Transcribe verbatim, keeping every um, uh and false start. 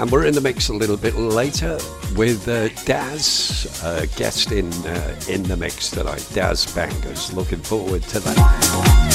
And we're in the mix a little bit later with uh, Daz, uh, guest in uh, in the mix tonight. Daz Bangers. Looking forward to that.